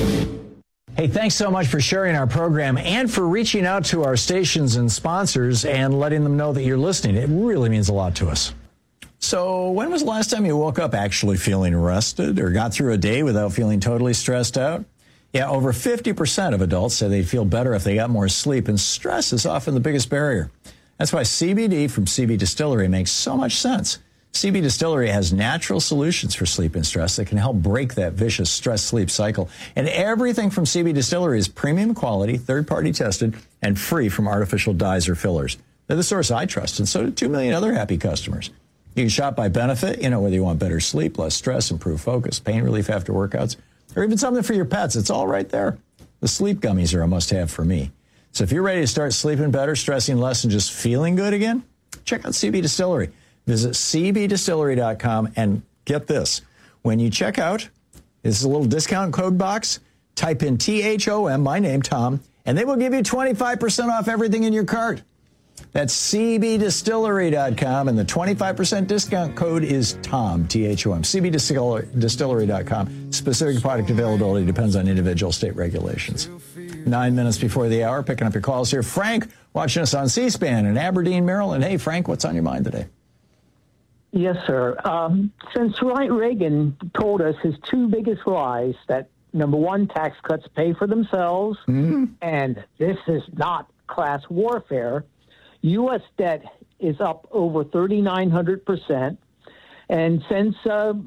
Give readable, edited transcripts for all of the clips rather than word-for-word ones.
Hey, thanks so much for sharing our program and for reaching out to our stations and sponsors and letting them know that you're listening. It really means a lot to us. So when was the last time you woke up actually feeling rested or got through a day without feeling totally stressed out? Yeah, over 50% of adults say they'd feel better if they got more sleep, and stress is often the biggest barrier. That's why CBD from CB Distillery makes so much sense. CB Distillery has natural solutions for sleep and stress that can help break that vicious stress-sleep cycle. And everything from CB Distillery is premium quality, third-party tested, and free from artificial dyes or fillers. They're the source I trust, and so do 2 million other happy customers. You can shop by benefit, whether you want better sleep, less stress, improved focus, pain relief after workouts, or even something for your pets. It's all right there. The sleep gummies are a must-have for me. So if you're ready to start sleeping better, stressing less, and just feeling good again, check out CB Distillery. Visit cbdistillery.com and get this. When you check out, this is a little discount code box. Type in THOM, my name, Tom, and they will give you 25% off everything in your cart. That's cbdistillery.com, and the 25% discount code is TOM, T-H-O-M, cbdistillery.com. Specific product availability depends on individual state regulations. 9 minutes before the hour, picking up your calls here. Frank, watching us on C-SPAN in Aberdeen, Maryland. Hey, Frank, what's on your mind today? Yes, sir. Since Reagan told us his two biggest lies, that number one, tax cuts pay for themselves, and this is not class warfare, U.S. debt is up over 3,900%. And since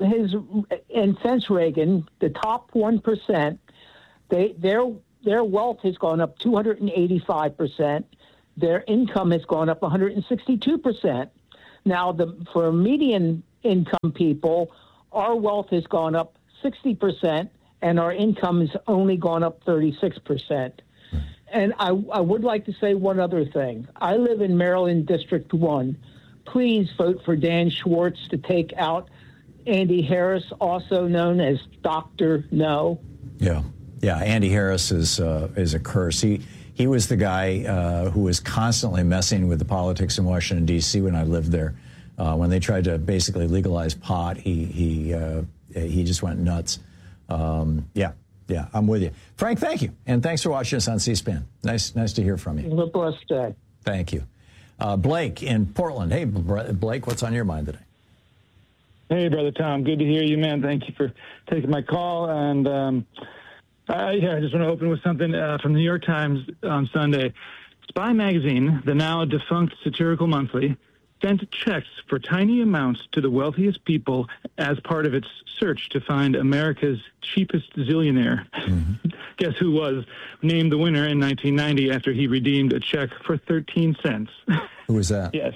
Reagan, the top 1%, their wealth has gone up 285%. Their income has gone up 162%. Now, for median income people, our wealth has gone up 60%, and our income has only gone up 36%. And I would like to say one other thing. I live in Maryland District 1. Please vote for Dan Schwartz to take out Andy Harris, also known as Dr. No. Yeah, Andy Harris is a curse. He was the guy who was constantly messing with the politics in Washington, D.C. when I lived there. When they tried to basically legalize pot, he just went nuts. Yeah, I'm with you. Frank, thank you. And thanks for watching us on C-SPAN. Nice to hear from you. Have a blessed day. Thank you. Blake in Portland. Hey, Blake, what's on your mind today? Hey, Brother Tom. Good to hear you, man. Thank you for taking my call. And I just want to open with something from the New York Times on Sunday. Spy Magazine, the now defunct satirical monthly, sent checks for tiny amounts to the wealthiest people as part of its search to find America's cheapest zillionaire. Mm-hmm. Guess who was named the winner in 1990 after he redeemed a check for 13 cents? Who was that? Yes.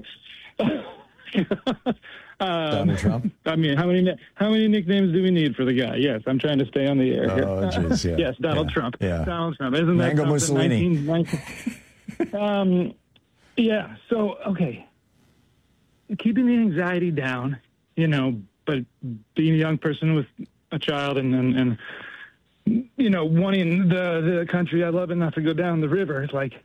Donald Trump? I mean, how many nicknames do we need for the guy? Yes, I'm trying to stay on the air. Oh, jeez, yeah. Yes, Donald Trump. Yeah. Donald Trump. Isn't that Mango Mussolini? Yeah, so, okay. Keeping the anxiety down, but being a young person with a child and wanting the country I love and not to go down the river, it's like,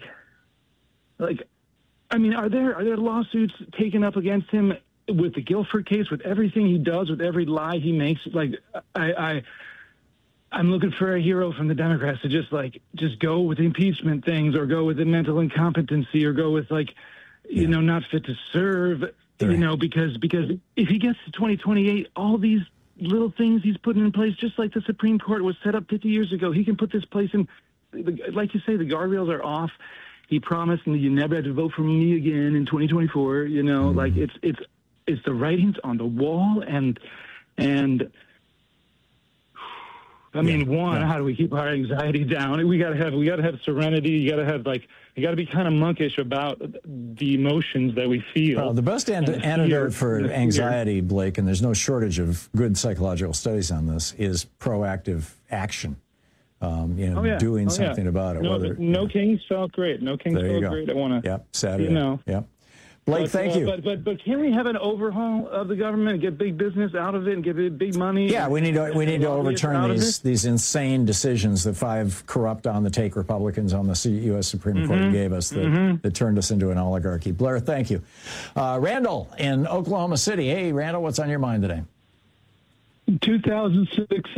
I mean, are there lawsuits taken up against him with the Guilford case, with everything he does, with every lie he makes? Like, I'm looking for a hero from the Democrats to just go with impeachment things, or go with the mental incompetency, or go with not fit to serve, because if he gets to 2028, all these little things he's putting in place, just like the Supreme Court was set up 50 years ago, he can put this place in, like you say, the guardrails are off. He promised, and you never have to vote for me again in 2024. Like it's the writings on the wall, and I mean, how do we keep our anxiety down? We gotta have serenity. You gotta be kind of monkish about the emotions that we feel. Well, the best antidote for anxiety, Blake, and there's no shortage of good psychological studies on this, is proactive action. Doing something about it. No Kings felt great. No Kings felt great. I want to. Yep, Saturday. Yep. Blake, thank you. But can we have an overhaul of the government and get big business out of it and give it big money? Yeah, we need to overturn these insane decisions that 5 corrupt on-the-take Republicans on the U.S. Supreme Court gave us that turned us into an oligarchy. Blair, thank you. Randall in Oklahoma City. Hey, Randall, what's on your mind today? 2006,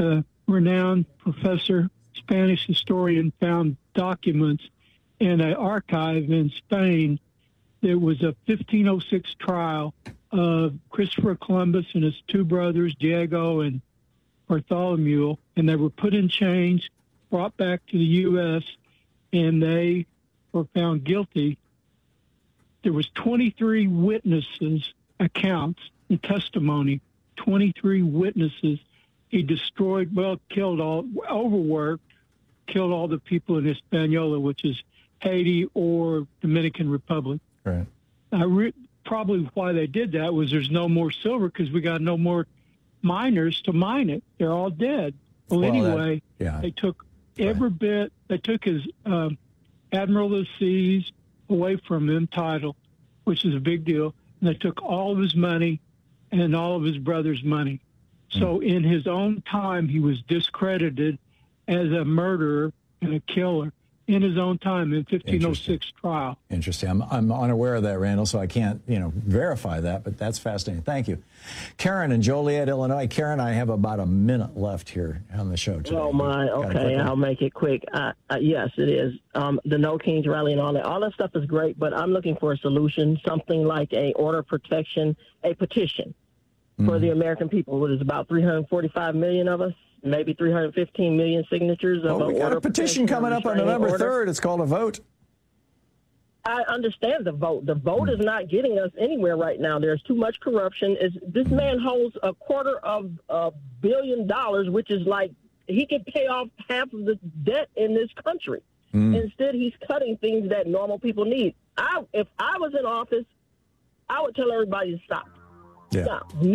renowned professor, Spanish historian, found documents in an archive in Spain. There was a 1506 trial of Christopher Columbus and his two brothers, Diego and Bartholomew, and they were put in chains, brought back to the U.S., and they were found guilty. There was 23 witnesses' accounts and testimony, 23 witnesses. He destroyed, overworked, killed all the people in Hispaniola, which is Haiti or Dominican Republic. Right. Probably why they did that was there's no more silver because we got no more miners to mine it. They're all dead. Well anyway, they took every bit. They took his Admiral of the Seas away from him title, which is a big deal. And they took all of his money and all of his brother's money. So in his own time, he was discredited as a murderer and a killer in his own time in 1506 trial. Interesting. I'm unaware of that, Randall, so I can't, verify that, but that's fascinating. Thank you. Karen in Joliet, Illinois. Karen, I have about a minute left here on the show today. Oh, my. Okay, I'll make it quick. Yes, it is. The No Kings rally and all that stuff is great, but I'm looking for a solution, something like a order of protection, a petition for the American people. What is about 345 million of us? Maybe 315 million signatures. We got a petition coming up on November 3rd. It's called a vote. I understand the vote. The vote is not getting us anywhere right now. There's too much corruption. This man holds $250 million, which is like he could pay off half of the debt in this country. Instead, he's cutting things that normal people need. If I was in office, I would tell everybody to stop. Yeah. Stop.